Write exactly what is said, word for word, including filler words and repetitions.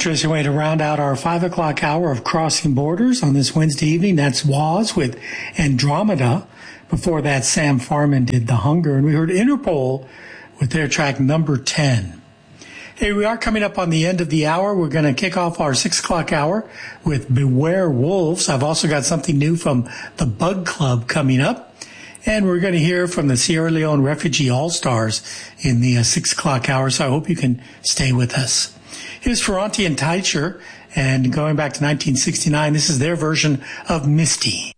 interesting way to round out our five o'clock hour of Crossing Borders on this Wednesday evening. That's Waz with Andromeda. Before that, Sam Farman did The Hunger. And we heard Interpol with their track number ten. Hey, we are coming up on the end of the hour. We're going to kick off our six o'clock hour with Beware Wolves. I've also got something new from the Bug Club coming up. And we're going to hear from the Sierra Leone Refugee All-Stars in the uh, six o'clock hour. So I hope you can stay with us. Here's Ferranti and Teicher. And going back to nineteen sixty-nine, this is their version of Misty.